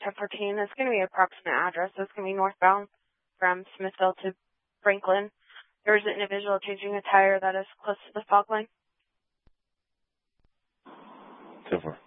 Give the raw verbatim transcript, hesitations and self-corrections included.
ten fourteen. It's going to be an approximate address. It's going to be northbound from Smithville to Franklin. There is an individual changing a tire that is close to the fog line. ten four.